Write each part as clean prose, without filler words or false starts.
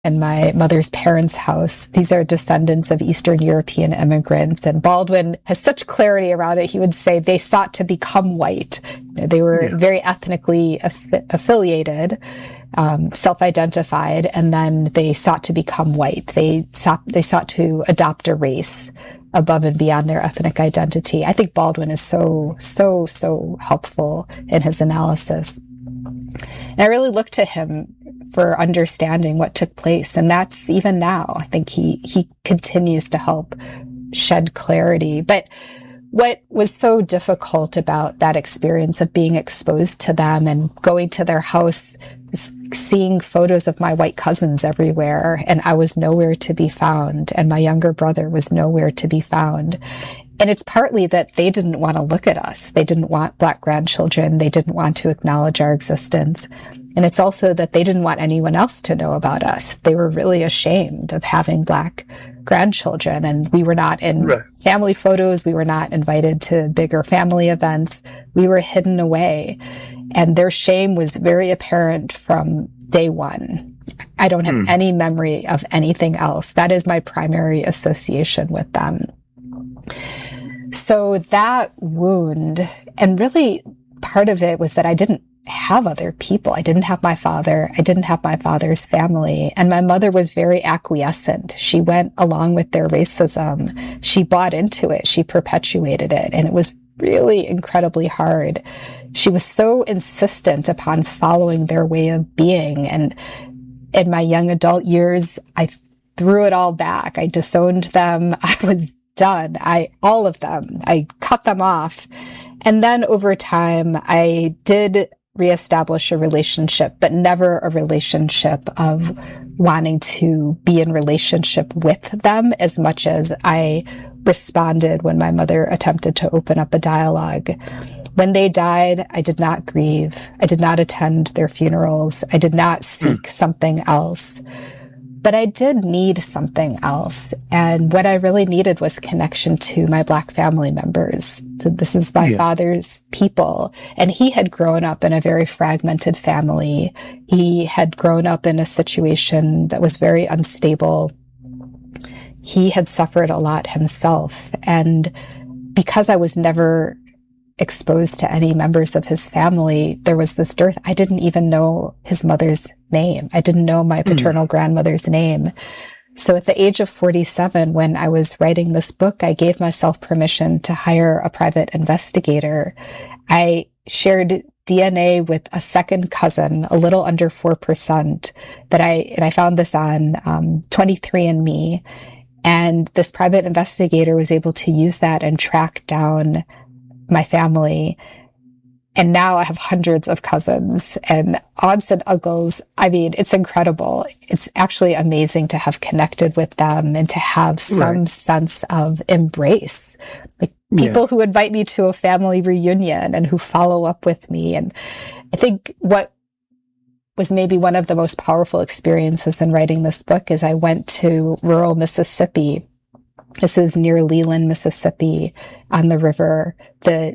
and my mother's parents' house. These are descendants of Eastern European immigrants. And Baldwin has such clarity around it. He would say they sought to become white. They were very ethnically affiliated, self-identified, and then they sought to become white. They sought to adopt a race above and beyond their ethnic identity. I think Baldwin is so helpful in his analysis. And I really look to him for understanding what took place. And that's even now. I think he continues to help shed clarity. But what was so difficult about that experience of being exposed to them and going to their house, seeing photos of my white cousins everywhere, and I was nowhere to be found, and my younger brother was nowhere to be found. And it's partly that they didn't want to look at us. They didn't want Black grandchildren. They didn't want to acknowledge our existence. And it's also that they didn't want anyone else to know about us. They were really ashamed of having Black grandchildren, and we were not in family photos. We were not invited to bigger family events. We were hidden away. And their shame was very apparent from day one. I don't have any memory of anything else. That is my primary association with them. So that wound, and really part of it was that I didn't have other people. I didn't have my father. I didn't have my father's family. And my mother was very acquiescent. She went along with their racism. She bought into it. She perpetuated it. And it was really incredibly hard. She was so insistent upon following their way of being. And in my young adult years, I threw it all back. I disowned them. I was done. All of them. I cut them off. And then over time, I did reestablish a relationship, but never a relationship of wanting to be in relationship with them as much as I responded when my mother attempted to open up a dialogue. When they died, I did not grieve. I did not attend their funerals. I did not seek something else. But I did need something else. And what I really needed was connection to my Black family members. So this is my father's people. And he had grown up in a very fragmented family. He had grown up in a situation that was very unstable. He had suffered a lot himself. And because I was never exposed to any members of his family, there was this dearth. I didn't even know his mother's name. I didn't know my paternal grandmother's name. So at the age of 47, when I was writing this book, I gave myself permission to hire a private investigator. I shared DNA with a second cousin, a little under 4%, and I found this on 23andMe. And this private investigator was able to use that and track down my family. And now I have hundreds of cousins and aunts and uncles. I mean, it's incredible. It's actually amazing to have connected with them and to have some sense of embrace. Like people who invite me to a family reunion and who follow up with me. And I think what was maybe one of the most powerful experiences in writing this book is I went to rural Mississippi. This is near Leland, Mississippi, on the river, the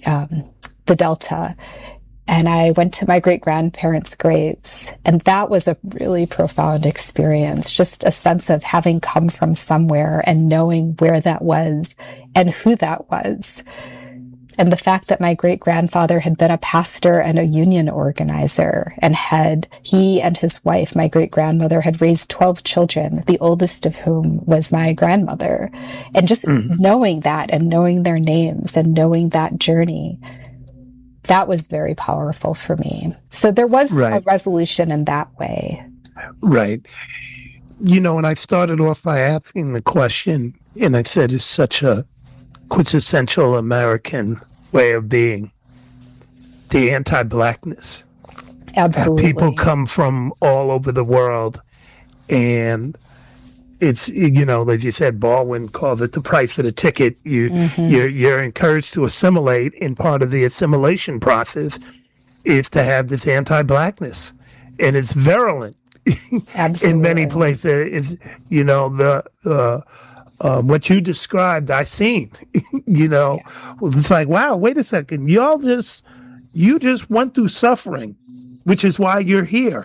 Delta. And I went to my great-grandparents' graves. And that was a really profound experience, just a sense of having come from somewhere and knowing where that was and who that was. And the fact that my great-grandfather had been a pastor and a union organizer, and he and his wife, my great-grandmother, had raised 12 children, the oldest of whom was my grandmother. And just knowing that and knowing their names and knowing that journey, that was very powerful for me. So there was a resolution in that way. Right. You know, and I started off by asking the question, and I said it's such a quintessential American way of being, the anti-Blackness. Absolutely. People come from all over the world, and it's, you know, as you said, Baldwin calls it the price of the ticket. You're encouraged to assimilate, and part of the assimilation process is to have this anti-Blackness, and it's virulent in many places. It's, you know, what you described, I seen, you know, it's like, wow, wait a second. You just went through suffering, which is why you're here.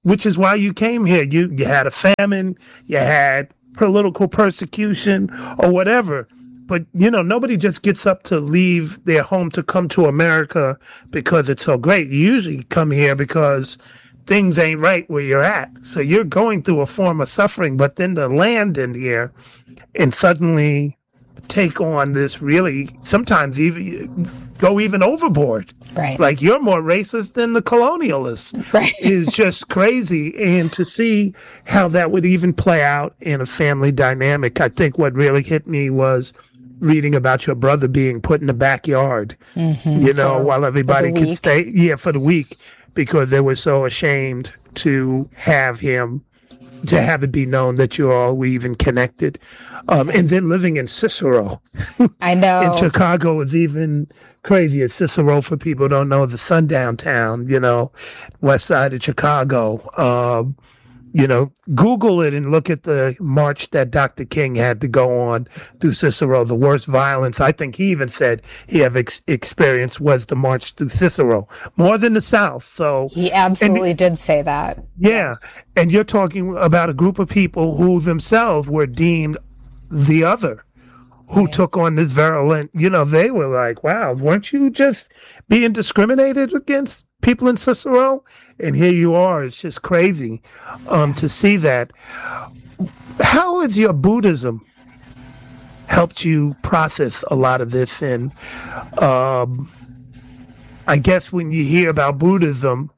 which is why you came here. You had a famine, you had political persecution or whatever. But, nobody just gets up to leave their home to come to America because it's so great. You usually come here because things ain't right where you're at. So you're going through a form of suffering, but then to land in here and suddenly take on this really, sometimes even go even overboard. Right. Like you're more racist than the colonialists. Right. Is just crazy. And to see how that would even play out in a family dynamic, I think what really hit me was reading about your brother being put in the backyard, while everybody could stay, for the week, because they were so ashamed to have him, to have it be known that you all were even connected. And then living in Cicero. I know. In Chicago is even crazier. Cicero, for people who don't know, the sundown town, west side of Chicago. Google it and look at the march that Dr. King had to go on through Cicero. The worst violence, I think he even said he have experienced, was the march through Cicero, more than the South. So he absolutely did say that. Yeah. Yes. And you're talking about a group of people who themselves were deemed the other, who took on this virulent, they were like, wow, weren't you just being discriminated against people in Cicero? And here you are. It's just crazy to see that. How has your Buddhism helped you process a lot of this? And I guess when you hear about Buddhism,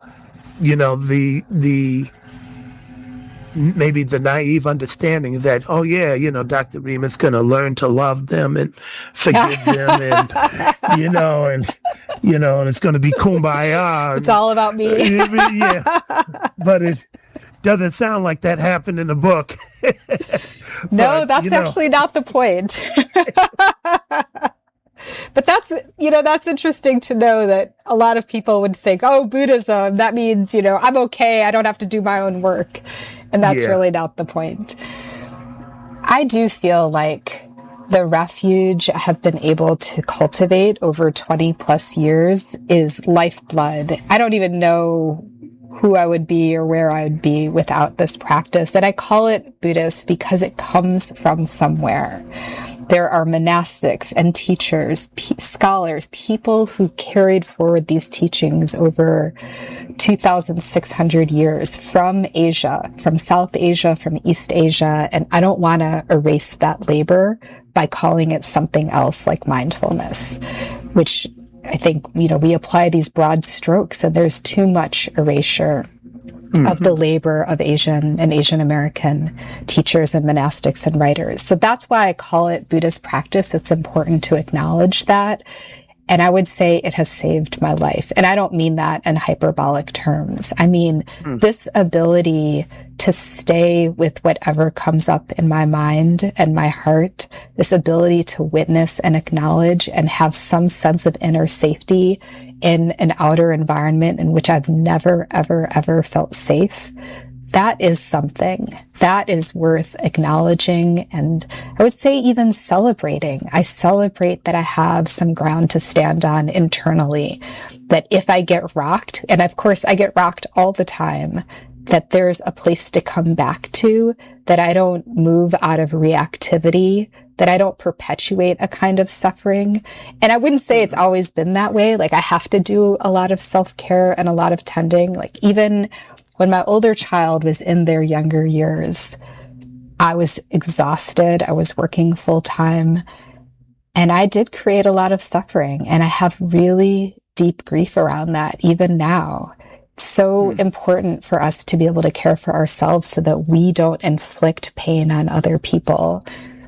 the maybe the naive understanding is that, Dr. Remus going to learn to love them and forgive them and, and it's going to be kumbaya. It's all about me. Yeah. But it doesn't sound like that happened in the book. No, that's actually not the point. But that's interesting to know that a lot of people would think, oh, Buddhism, that means, I'm okay. I don't have to do my own work. And that's really not the point. I do feel like the refuge I have been able to cultivate over 20 plus years is lifeblood. I don't even know who I would be or where I would be without this practice. And I call it Buddhist because it comes from somewhere. There are monastics and teachers, scholars, people who carried forward these teachings over 2,600 years from Asia, from South Asia, from East Asia. And I don't want to erase that labor by calling it something else like mindfulness, which I think, we apply these broad strokes and there's too much erasure of the labor of Asian and Asian American teachers and monastics and writers. So that's why I call it Buddhist practice. It's important to acknowledge that. And I would say it has saved my life. And I don't mean that in hyperbolic terms. I mean, this ability to stay with whatever comes up in my mind and my heart, this ability to witness and acknowledge and have some sense of inner safety in an outer environment in which I've never, ever, ever felt safe. That is something that is worth acknowledging and I would say even celebrating. I celebrate that I have some ground to stand on internally, that if I get rocked, and of course I get rocked all the time, that there's a place to come back to, that I don't move out of reactivity, that I don't perpetuate a kind of suffering. And I wouldn't say it's always been that way. Like I have to do a lot of self-care and a lot of tending. Like even when my older child was in their younger years, I was exhausted. I was working full time and I did create a lot of suffering. And I have really deep grief around that even now. It's so important for us to be able to care for ourselves so that we don't inflict pain on other people.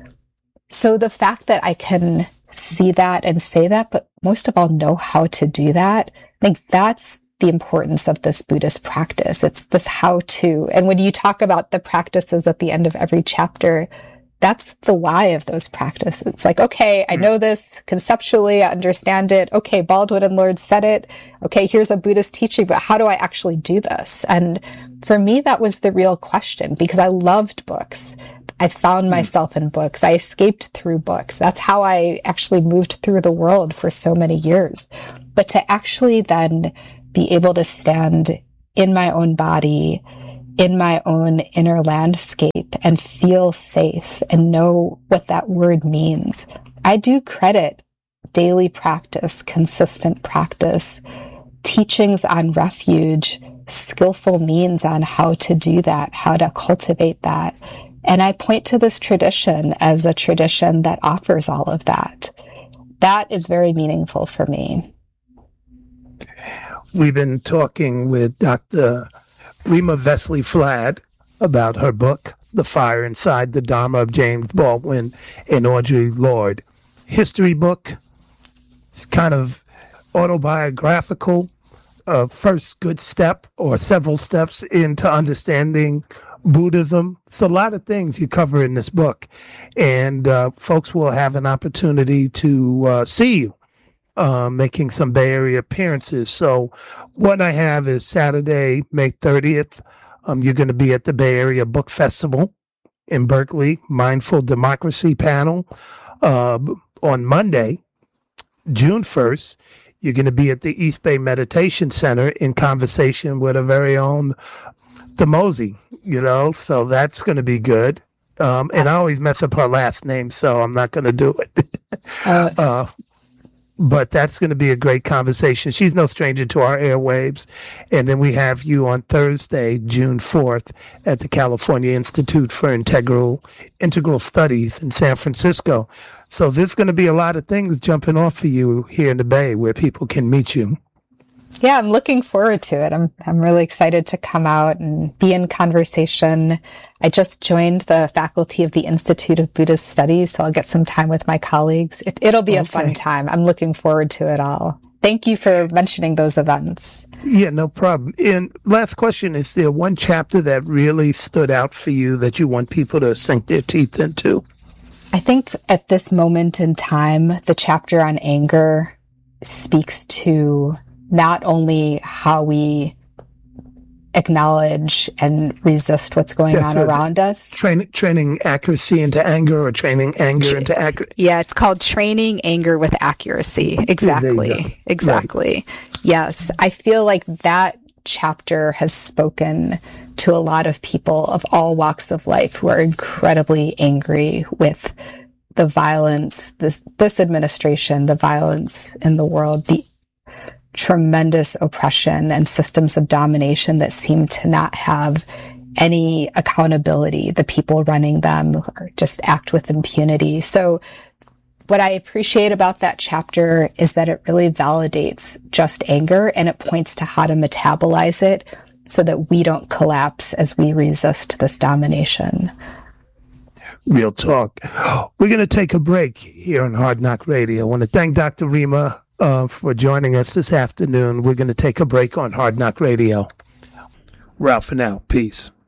So the fact that I can see that and say that, but most of all know how to do that, I think that's the importance of this Buddhist practice. It's this how-to. And when you talk about the practices at the end of every chapter, that's the why of those practices. It's like, okay, I know this conceptually, I understand it. Okay, Baldwin and Lord said it. Okay, here's a Buddhist teaching, but how do I actually do this? And for me, that was the real question because I loved books. I found myself in books. I escaped through books. That's how I actually moved through the world for so many years. But to actually then be able to stand in my own body in my own inner landscape and feel safe and know what that word means. I do credit daily practice, consistent practice, teachings on refuge, skillful means on how to do that, how to cultivate that. And I point to this tradition as a tradition that offers all of that. That is very meaningful for me. We've been talking with Dr. Rima Vesely-Flad about her book, The Fire Inside the Dharma of James Baldwin and Audre Lorde. History book. It's kind of autobiographical. First good step or several steps into understanding Buddhism. It's a lot of things you cover in this book. And folks will have an opportunity to see you making some Bay Area appearances. So what I have is Saturday, May 30th. You're going to be at the Bay Area Book Festival in Berkeley, Mindful Democracy panel. On Monday, June 1st, you're going to be at the East Bay Meditation Center in conversation with our very own Demosi, so that's going to be good. And I always mess up her last name, so I'm not going to do it. But that's going to be a great conversation. She's no stranger to our airwaves. And then we have you on Thursday, June 4th, at the California Institute for Integral Studies in San Francisco. So there's going to be a lot of things jumping off for you here in the Bay where people can meet you. Yeah, I'm looking forward to it. I'm really excited to come out and be in conversation. I just joined the faculty of the Institute of Buddhist Studies, so I'll get some time with my colleagues. It'll be a fun time. I'm looking forward to it all. Thank you for mentioning those events. Yeah, no problem. And last question, is there one chapter that really stood out for you that you want people to sink their teeth into? I think at this moment in time, the chapter on anger speaks to not only how we acknowledge and resist what's going on around us. Training accuracy into anger, or training anger into accuracy. Yeah, it's called training anger with accuracy. Exactly. Right. Yes. I feel like that chapter has spoken to a lot of people of all walks of life who are incredibly angry with the violence, this administration, the violence in the world, the tremendous oppression and systems of domination that seem to not have any accountability. The people running them just act with impunity. So what I appreciate about that chapter is that it really validates just anger, and it points to how to metabolize it so that we don't collapse as we resist this domination. Real talk. We're going to take a break here on Hard Knock Radio. I want to thank Dr. Rima for joining us this afternoon. We're going to take a break on Hard Knock Radio. We're out for now. Peace.